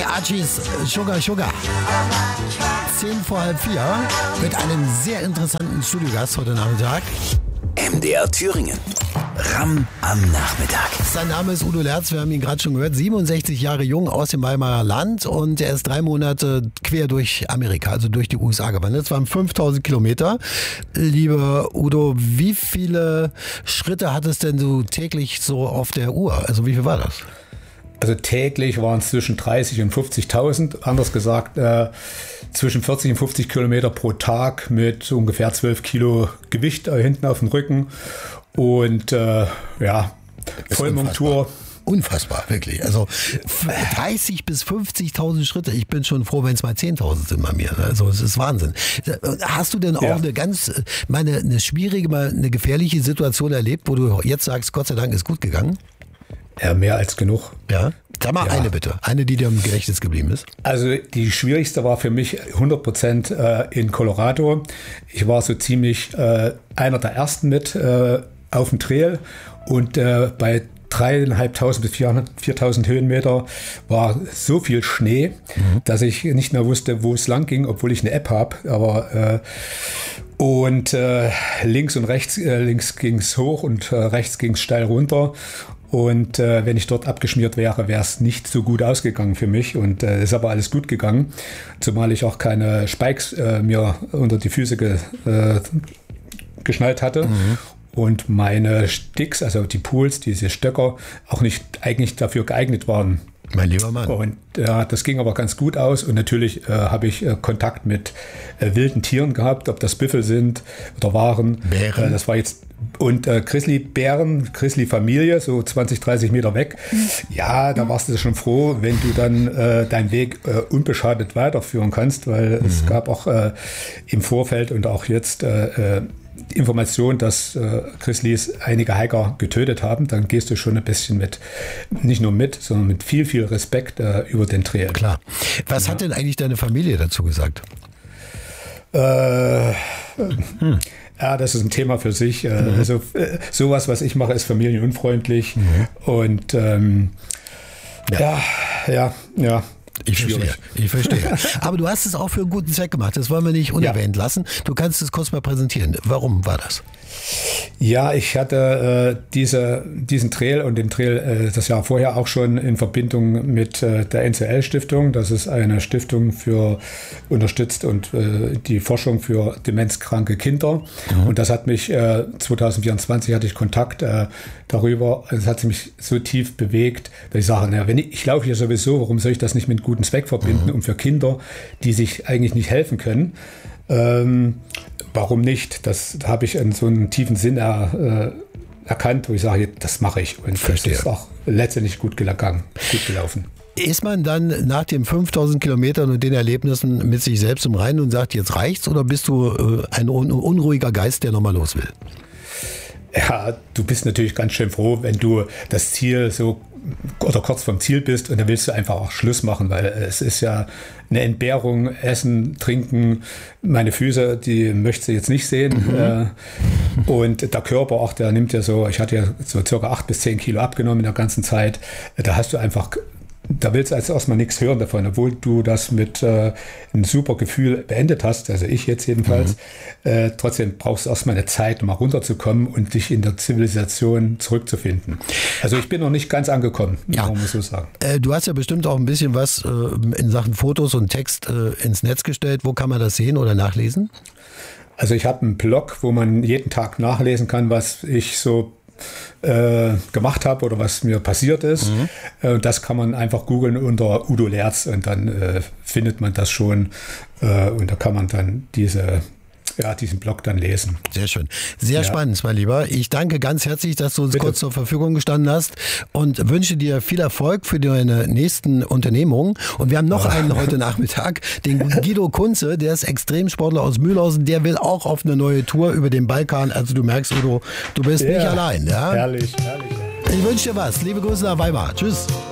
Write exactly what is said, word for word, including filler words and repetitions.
Archies Sugar Sugar. Zehn vor halb vier mit einem sehr interessanten Studiogast heute Nachmittag. M D R Thüringen. Ram am Nachmittag. Sein Name ist Udo Lerz, wir haben ihn gerade schon gehört, siebenundsechzig Jahre jung aus dem Weimarer Land und er ist drei Monate quer durch Amerika, also durch die U S A gewandert. Das waren fünftausend Kilometer. Lieber Udo, wie viele Schritte hattest denn du täglich so auf der Uhr? Also wie viel war das? Also täglich waren es zwischen dreißig und fünfzigtausend, anders gesagt äh, zwischen vierzig und fünfzig Kilometer pro Tag mit ungefähr zwölf Kilo Gewicht äh, hinten auf dem Rücken und äh, ja, Vollmontur. Unfassbar, wirklich. Also dreißig bis fünfzigtausend Schritte. Ich bin schon froh, wenn es mal zehntausend sind bei mir. Also es ist Wahnsinn. Hast du denn auch ja. eine ganz, meine, eine schwierige, mal eine gefährliche Situation erlebt, wo du jetzt sagst, Gott sei Dank ist gut gegangen? Ja, mehr als genug. Ja. Sag mal ja. eine bitte. Eine, die dir im Gedächtnis geblieben ist. Also die schwierigste war für mich hundert Prozent äh, in Colorado. Ich war so ziemlich äh, einer der ersten mit äh, auf dem Trail und äh, bei dreieinhalbtausend bis viertausend Höhenmeter war so viel Schnee, mhm. dass ich nicht mehr wusste, wo es lang ging, obwohl ich eine App habe. Aber äh, und äh, links und rechts, äh, links ging es hoch und äh, rechts ging es steil runter. Und äh, wenn ich dort abgeschmiert wäre, wäre es nicht so gut ausgegangen für mich. Und es äh, ist aber alles gut gegangen, zumal ich auch keine Spikes äh, mir unter die Füße ge, äh, geschnallt hatte. Mhm. Und meine Sticks, also die Pools, diese Stöcker, auch nicht eigentlich dafür geeignet waren. Mein lieber Mann. Und ja, das ging aber ganz gut aus. Und natürlich äh, habe ich äh, Kontakt mit äh, wilden Tieren gehabt, ob das Büffel sind oder waren. Bären. Äh, das war jetzt und äh, Grizzlybären, Grizzly-Familie, so zwanzig, dreißig Meter weg. Ja, da warst du schon froh, wenn du dann äh, deinen Weg äh, unbeschadet weiterführen kannst, weil mhm. es gab auch äh, im Vorfeld und auch jetzt äh, die Information, dass äh, Grizzlies einige Hiker getötet haben. Dann gehst du schon ein bisschen mit, nicht nur mit, sondern mit viel, viel Respekt äh, über den Trail. Klar. Was ja. hat denn eigentlich deine Familie dazu gesagt? Äh, hm. Ja, das ist ein Thema für sich. Mhm. Also äh, sowas, was ich mache, ist familienunfreundlich. Mhm. Und ähm, ja. ja, ja, ja. Ich verstehe, ich verstehe. Aber du hast es auch für einen guten Zweck gemacht. Das wollen wir nicht unerwähnt ja. lassen. Du kannst es kurz mal präsentieren. Warum war das? Ja, ich hatte äh, diese, diesen Trail und den Trail äh, das Jahr vorher auch schon in Verbindung mit äh, der N C L-Stiftung. Das ist eine Stiftung für unterstützt und äh, die Forschung für demenzkranke Kinder. Mhm. Und das hat mich äh, zwanzig vierundzwanzig hatte ich Kontakt äh, darüber. Es hat mich so tief bewegt, dass ich sage, naja, wenn ich, ich laufe hier sowieso, warum soll ich das nicht mit einem guten Zweck verbinden? Mhm. Und für Kinder, die sich eigentlich nicht helfen können, ähm, warum nicht? Das habe ich in so einem tiefen Sinn er, äh, erkannt, wo ich sage, das mache ich. Und Verstehe. Das ist auch letztendlich gut gegangen, gut gelaufen. Ist man dann nach den fünftausend Kilometern und den Erlebnissen mit sich selbst im Reinen und sagt, jetzt reicht's, oder bist du äh, ein un- unruhiger Geist, der nochmal los will? Ja, du bist natürlich ganz schön froh, wenn du das Ziel so oder kurz vom Ziel bist und dann willst du einfach auch Schluss machen, weil es ist ja eine Entbehrung, Essen, Trinken. Meine Füße, die möchtest du jetzt nicht sehen. Mhm. Und der Körper auch, der nimmt ja so, ich hatte ja so circa acht bis zehn Kilo abgenommen in der ganzen Zeit. Da hast du einfach, da willst du also erstmal nichts hören davon, obwohl du das mit äh, einem super Gefühl beendet hast, also ich jetzt jedenfalls. Mhm. Äh, trotzdem brauchst du erstmal eine Zeit, um mal runterzukommen und dich in der Zivilisation zurückzufinden. Also ich bin noch nicht ganz angekommen, ja. muss man so sagen. Äh, du hast ja bestimmt auch ein bisschen was äh, in Sachen Fotos und Text äh, ins Netz gestellt. Wo kann man das sehen oder nachlesen? Also ich habe einen Blog, wo man jeden Tag nachlesen kann, was ich so äh, gemacht habe oder was mir passiert ist. Mhm. Äh, das kann man einfach googeln unter Udo Lerz und dann äh, findet man das schon äh, und da kann man dann diese ja, diesen Blog dann lesen. Sehr schön. Sehr ja. spannend, mein Lieber. Ich danke ganz herzlich, dass du uns Bitte. kurz zur Verfügung gestanden hast und wünsche dir viel Erfolg für deine nächsten Unternehmungen. Und wir haben noch einen heute Nachmittag, den Guido Kunze, der ist Extremsportler aus Mühlhausen, der will auch auf eine neue Tour über den Balkan. Also du merkst, Udo, du bist ja. nicht allein. Ja? Herrlich, herrlich. Ich wünsche dir was. Liebe Grüße nach Weimar. Tschüss.